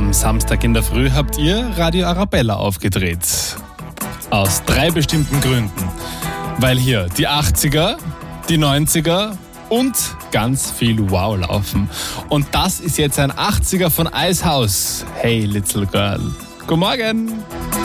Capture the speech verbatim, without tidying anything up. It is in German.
Am Samstag in der Früh habt ihr Radio Arabella aufgedreht. Aus drei bestimmten Gründen. Weil hier die achtziger, die neunziger und ganz viel Wow laufen. Und das ist jetzt ein achtziger von Icehouse. Hey, Little Girl. Guten Morgen.